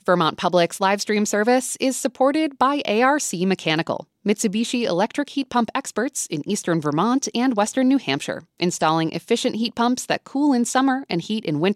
Vermont Public's live stream service is supported by ARC Mechanical, Mitsubishi electric heat pump experts in eastern Vermont and western New Hampshire, installing efficient heat pumps that cool in summer and heat in winter.